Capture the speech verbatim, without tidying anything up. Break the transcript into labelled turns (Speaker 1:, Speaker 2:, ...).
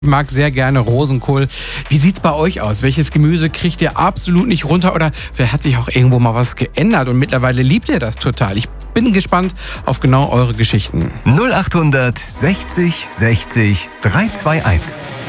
Speaker 1: Ich mag sehr gerne Rosenkohl. Wie sieht's bei euch aus? Welches Gemüse kriegt ihr absolut nicht runter? Oder vielleicht hat sich auch irgendwo mal was geändert und mittlerweile liebt ihr das total. Ich bin gespannt auf genau eure Geschichten.
Speaker 2: null acht hundert sechzig sechzig drei zwei eins